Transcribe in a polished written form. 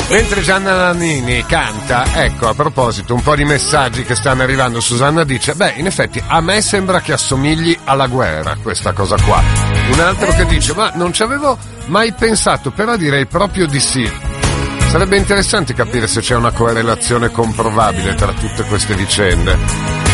Mentre Gianna Nannini canta, ecco, a proposito, un po' di messaggi che stanno arrivando. Susanna dice, beh, in effetti a me sembra che assomigli alla guerra questa cosa qua. Un altro che dice, ma non ci avevo mai pensato, però direi proprio di sì. Sarebbe interessante capire se c'è una correlazione comprovabile tra tutte queste vicende.